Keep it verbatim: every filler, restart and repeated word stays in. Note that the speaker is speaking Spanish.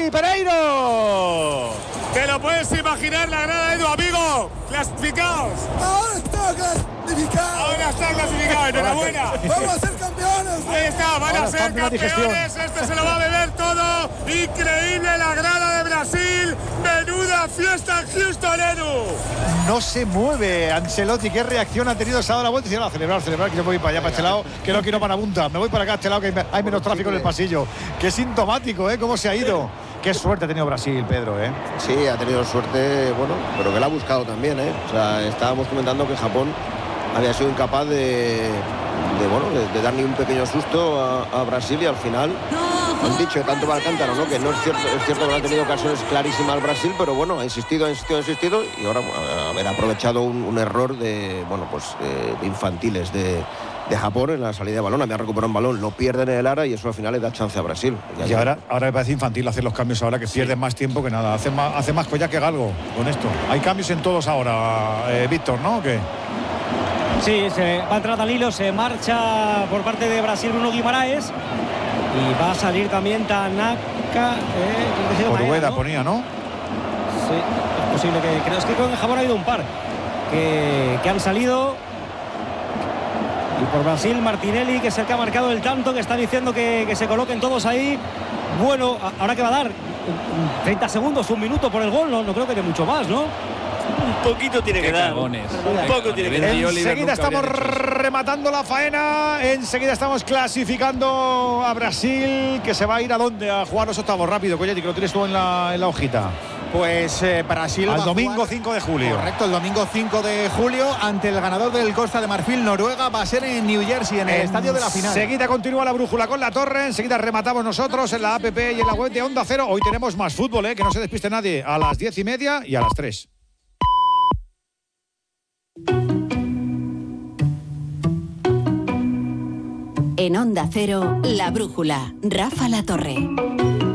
Eddie Pereiro. ¿Te lo puedes imaginar la grada de tu amigo? ¡Clasificados! Ahora está clasificado. Ahora está clasificado, enhorabuena. Vamos a ser campeones. Ahí está, van Ahora a ser está en plena campeones. Este se lo va a beber todo. Increíble la grada de Brasil. Menuda fiesta en Houston, Edu. No se mueve Ancelotti. ¿Qué reacción ha tenido? Se ha dado la vuelta y se va a celebrar, celebrar, que yo me voy para allá, para este lado, que no quiero para punta. Me voy para acá, a este lado, que hay menos tráfico en el pasillo. Qué sintomático, ¿eh? Cómo se ha ido. Qué suerte ha tenido Brasil, Pedro, ¿eh? Sí, ha tenido suerte, bueno, pero que la ha buscado también, ¿eh? O sea, estábamos comentando que Japón había sido incapaz de, de bueno, de, de dar ni un pequeño susto a, a Brasil y al final han dicho tanto para el cántaro, ¿no? Que no es cierto, es cierto que no ha tenido ocasiones clarísimas Brasil, pero bueno, ha insistido, ha insistido, ha insistido y ahora a, haber aprovechado un, un error de, bueno, pues eh, de infantiles de de Japón en la salida de balón, había recuperado un balón, lo pierden en el área y eso al final le da chance a Brasil. Y, y ahora, ahora me parece infantil hacer los cambios ahora, que sí. Pierden más tiempo que nada, hace más, hace más collar que galgo con esto. Hay cambios en todos ahora, eh, Víctor, ¿no? ¿O qué? Sí, se va a entrar Danilo, se marcha por parte de Brasil Bruno Guimaraes y va a salir también Tanaka. Eh, Por Rueda ¿no? ponía, ¿no? Sí, es posible que creo es que con Japón ha habido un par que, que han salido. Y por Brasil, Martinelli, que es el que ha marcado el tanto, que está diciendo que, que se coloquen todos ahí. Bueno, ahora que va a dar treinta segundos, un minuto por el gol, no, no creo que dé mucho más, ¿no? Un poquito tiene que dar. Un poco tiene que dar. Enseguida estamos rematando la faena. Enseguida estamos clasificando a Brasil, que se va a ir a dónde, a jugar los octavos. Rápido, Coyetti, que lo tienes tú en la, en la hojita. Pues eh, Brasil al va domingo a jugar, cinco de julio. Correcto, el domingo cinco de julio ante el ganador del Costa de Marfil, Noruega. Va a ser en New Jersey, en el en estadio de la final. Enseguida continúa la brújula con la torre. Enseguida rematamos nosotros en la app y en la web de Onda Cero. Hoy tenemos más fútbol, ¿eh? Que no se despiste nadie. A las diez y media y a las tres. En Onda Cero, la brújula. Rafa La Torre.